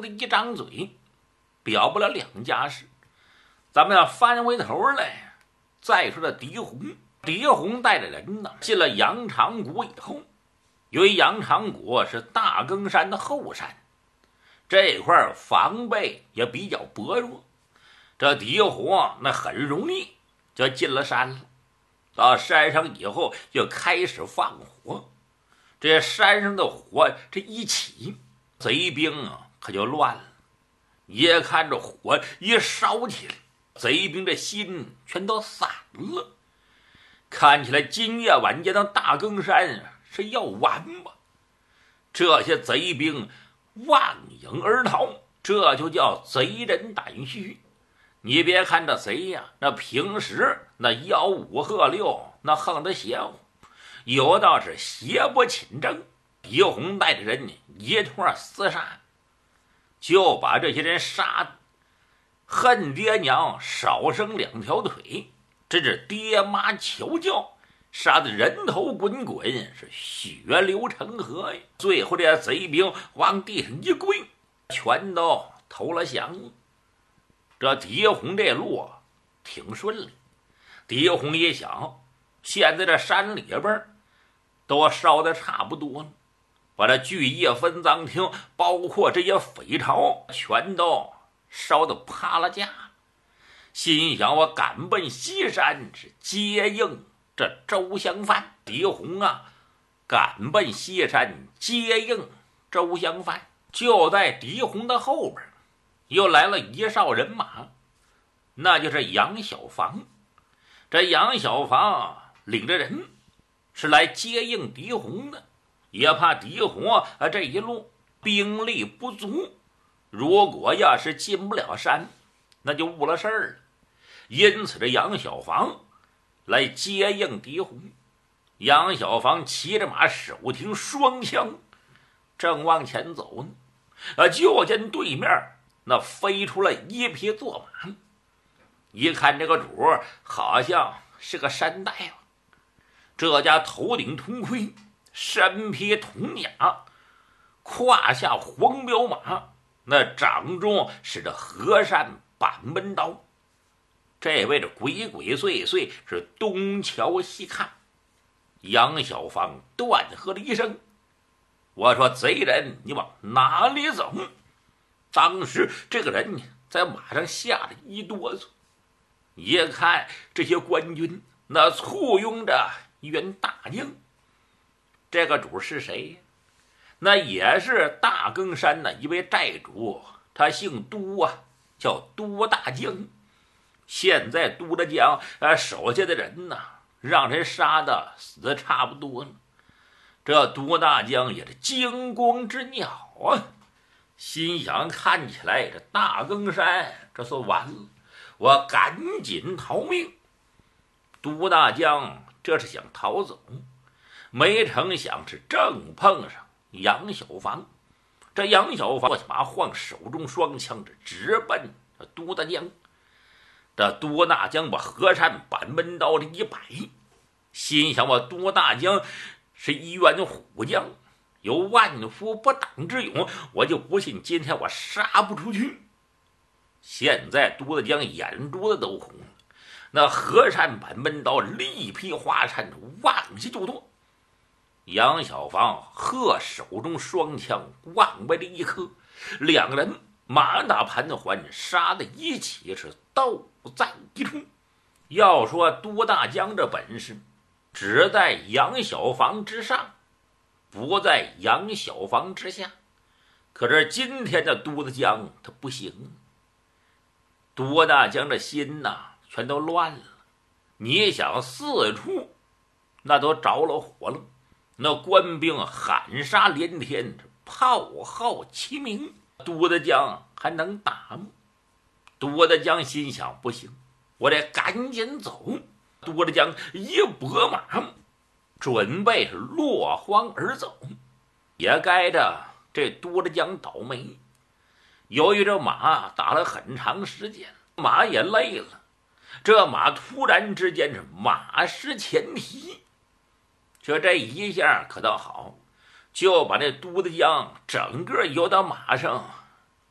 的一张嘴，表不了两家事。咱们要翻回头来，再说这狄洪。狄洪带着人呢进了羊肠谷以后，由于羊肠谷是大更山的后山，这块防备也比较薄弱，这狄洪那很容易就进了山了。到山上以后就开始放火，这山上的火这一起，贼兵啊可就乱了。也看着火一烧起来，贼兵这心全都散了。看起来今夜晚间的大更山是要完吧？这些贼兵望影而逃，这就叫贼人胆虚。你别看这贼呀，那平时那吆五喝六，那横得邪乎，有道是邪不侵正。狄洪带着人一通厮杀，就把这些人杀的恨爹娘少生两条腿，真是爹妈求教，杀得人头滚滚，是血流成河呀！最后这些贼兵往地上一跪，全都投了降了。这狄洪这路挺顺利。狄洪一想，现在这山里边都烧得差不多了，把这聚义分赃厅包括这些匪巢全都烧得趴了架，心想我赶奔西山是接应这周襄藩。狄洪啊赶奔西山接应周襄藩，就在狄洪的后边又来了一哨人马，那就是杨小房。这杨小房领着人是来接应狄洪的，也怕狄洪这一路兵力不足，如果要是进不了山，那就误了事儿了。因此这杨小房来接应狄洪。杨小房骑着马，手提双枪，正往前走呢，就见对面那飞出了一匹坐马。一看这个主好像是个山大夫，这家头顶铜盔，身披铜甲，胯下黄骠马，那掌中是这和善板门刀。这位这鬼鬼祟祟是东瞧西看。杨小房断喝了一声，我说贼人你往哪里走？当时这个人在马上吓得一哆嗦，一看这些官军那簇拥着一员大将。这个主是谁呀？那也是大更山的一位寨主，他姓都啊，叫都大将。现在都大将手下的人呢，让人杀的死的差不多了。这都大将也是惊弓之鸟啊，心想看起来这大更山这算完了，我赶紧逃命。都大将这是想逃走，没成想是正碰上杨小房。这杨小房马晃手中双枪，这直奔都大将。这都大将把和善板门刀这一摆，心想我都大将是一员虎将，有万夫不挡之勇，我就不信今天我杀不出去。现在都大将眼珠子都红了，那和善板门刀力劈华山，往下就剁。杨小房喝手中双枪往外的一磕，两个人马打盘桓，杀的一起是斗在一处。要说都大将这本事，只在杨小房之上，不在杨小房之下。可是今天的都大将他不行，都大将这心呐全都乱了。你想四处那都着了火了，那官兵喊杀连天，炮号齐鸣，都大将还能打吗？都大将心想不行，我得赶紧走。都大将一拨马，准备是落荒而走。也该着这都大将倒霉，由于这马打了很长时间，马也累了，这马突然之间是马失前蹄，这一下可倒好，就把这都大将整个游到马上